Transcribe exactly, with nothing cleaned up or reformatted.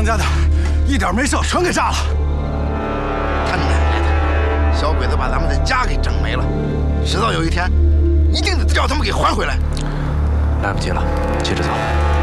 当家的一点没剩，全给炸了。 他奶奶的，小鬼子把咱们的家给整没了，迟早有一天，一定得叫他们给还回来。 来不及了，接着走。